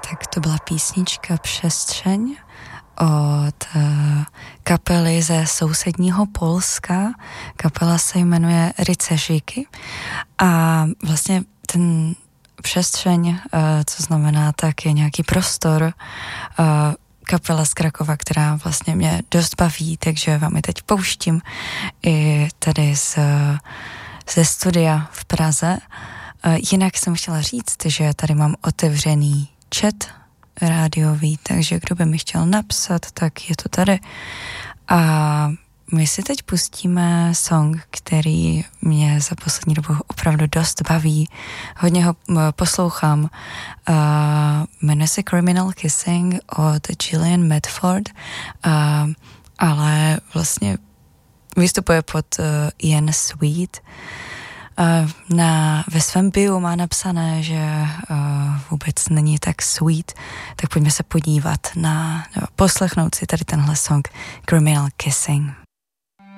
Tak to byla písnička Přestřeň od kapely ze sousedního Polska. Kapela se jmenuje Ryceříky a vlastně ten přestřeň, co znamená, tak je nějaký prostor, kapela z Krakova, která vlastně mě dost baví, takže vám ji teď pouštím i tady ze studia v Praze. Jinak jsem chtěla říct, že tady mám otevřený chat rádiový, takže kdo by mi chtěl napsat, tak je to tady. A my si teď pustíme song, který mě za poslední dobu opravdu dost baví. Hodně ho poslouchám. Jmenuje se Criminal Kissing od Gillian Medford, ale vlastně vystupuje pod Ian Sweet. Ve svém bio má napsané, že vůbec není tak sweet, tak pojďme se podívat poslechnout si tady tenhle song Criminal Kissing.